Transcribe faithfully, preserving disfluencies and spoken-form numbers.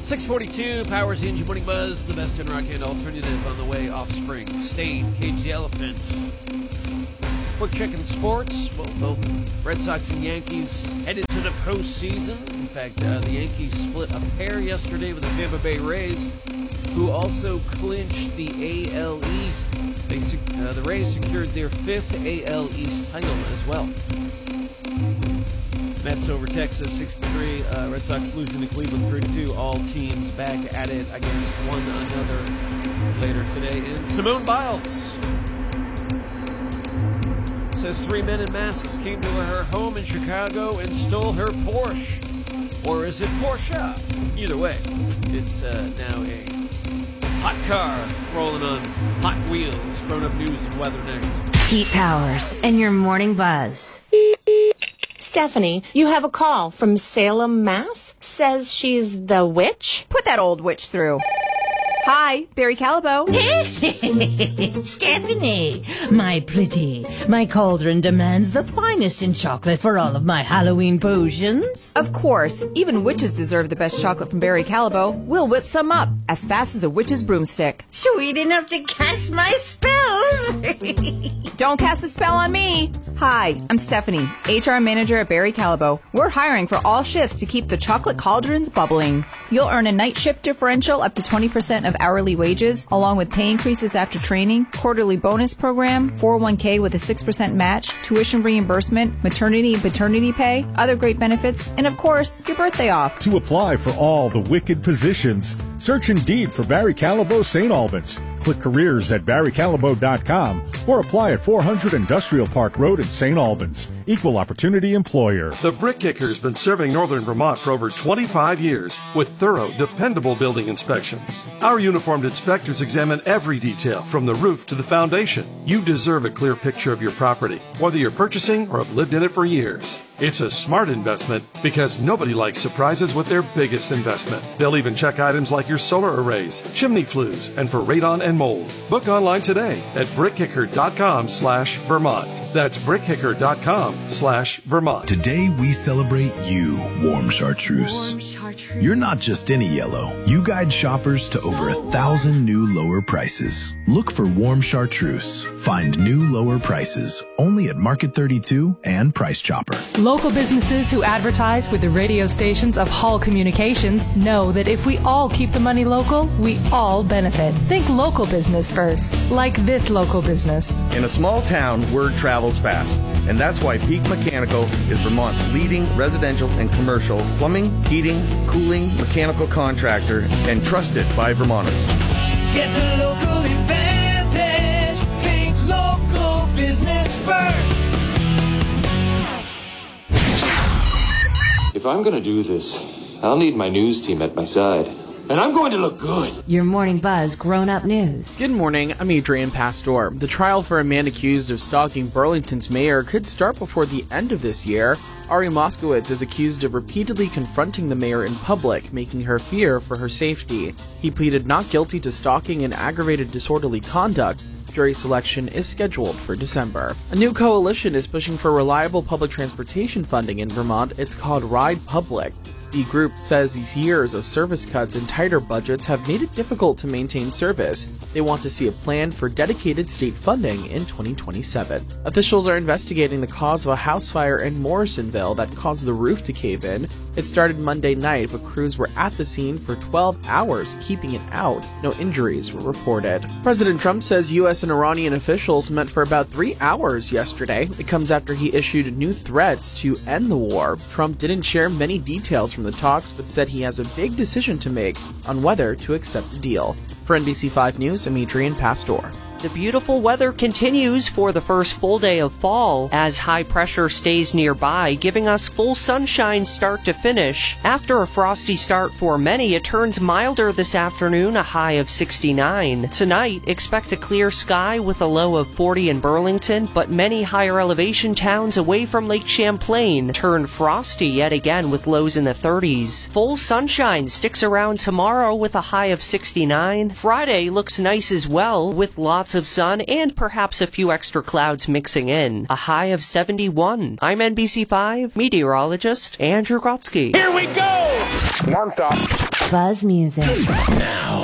six forty-two, Powers the Engine Morning Buzz, the best in rock and alternative on the way. Offspring, Stain, Cage the Elephant. Quick check in sports. Well, both Red Sox and Yankees headed to the postseason. In fact, uh, the Yankees split a pair yesterday with the Tampa Bay Rays, who also clinched the A L East. They, uh, the Rays secured their fifth A L East title as well. Mets over Texas, six to three. Uh, Red Sox losing to Cleveland, three to two. All teams back at it against one another later today. And Simone Biles says three men in masks came to her home in Chicago and stole her Porsche. Or is it Porsche? Either way, it's uh, now a hot car rolling on hot wheels. Grown-up news and weather next. Pete Powers and your morning buzz. Stephanie, you have a call from Salem, Mass. Says she's the witch. Put that old witch through. Hi, Barry Callebaut. Stephanie, my pretty, my cauldron demands the finest in chocolate for all of my Halloween potions. Of course, even witches deserve the best chocolate from Barry Callebaut. We'll whip some up as fast as a witch's broomstick. Sweet enough to cast my spells. Don't cast a spell on me. Hi, I'm Stephanie, H R manager at Barry Callebaut. We're hiring for all shifts to keep the chocolate cauldrons bubbling. You'll earn a night shift differential up to twenty percent of hourly wages, along with pay increases after training, quarterly bonus program, four oh one k with a six percent match, tuition reimbursement, maternity and paternity pay, other great benefits, and of course, your birthday off. To apply for all the wicked positions, search Indeed for Barry Callebaut Saint Albans. Click careers at barry callebaut dot com or apply at four hundred Industrial Park Road in Saint Albans. Equal opportunity employer. The Brick Kicker's been serving northern Vermont for over twenty-five years with thorough, dependable building inspections. Our uniformed inspectors examine every detail from the roof to the foundation. You deserve a clear picture of your property, whether you're purchasing or have lived in it for years. It's a smart investment because nobody likes surprises with their biggest investment. They'll even check items like your solar arrays, chimney flues, and for radon and mold. Book online today at brickkicker dot com slash Vermont. That's brickkicker dot com slash Vermont. Today we celebrate you, Warm Chartreuse. Warm Chartreuse. You're not just any yellow. You guide shoppers to over a thousand new lower prices. Look for Warm Chartreuse. Find new lower prices only at Market thirty-two and Price Chopper. Local businesses who advertise with the radio stations of Hall Communications know that if we all keep the money local, we all benefit. Think local business first, like this local business. In a small town, word travels fast, and that's why Peak Mechanical is Vermont's leading residential and commercial plumbing, heating, cooling, mechanical contractor, and trusted by Vermonters. Get the local advantage. Think local business first. If I'm going to do this, I'll need my news team at my side. And I'm going to look good. Your morning buzz grown-up news. Good morning, I'm Adrian Pastor. The trial for a man accused of stalking Burlington's mayor could start before the end of this year. Ari Moskowitz is accused of repeatedly confronting the mayor in public, making her fear for her safety. He pleaded not guilty to stalking and aggravated disorderly conduct. Jury selection is scheduled for December. A new coalition is pushing for reliable public transportation funding in Vermont. It's called Ride Public. The group says these years of service cuts and tighter budgets have made it difficult to maintain service. They want to see a plan for dedicated state funding in twenty twenty-seven. Officials are investigating the cause of a house fire in Morrisonville that caused the roof to cave in. It started Monday night, but crews were at the scene for twelve hours, keeping it out. No injuries were reported. President Trump says U S and Iranian officials met for about three hours yesterday. It comes after he issued new threats to end the war. Trump didn't share many details from the talks, but said he has a big decision to make on whether to accept a deal. For N B C five News, I'm Adrian Pastor. The beautiful weather continues for the first full day of fall as high pressure stays nearby, giving us full sunshine start to finish. After a frosty start for many, it turns milder this afternoon, a high of sixty-nine. Tonight, expect a clear sky with a low of forty in Burlington, but many higher elevation towns away from Lake Champlain turn frosty yet again with lows in the thirties. Full sunshine sticks around tomorrow with a high of sixty-nine. Friday looks nice as well with lots of sun and perhaps a few extra clouds mixing in. A high of seventy-one. I'm N B C five meteorologist Andrew Grotsky. Here we go! nonstop. Buzz Music. Now.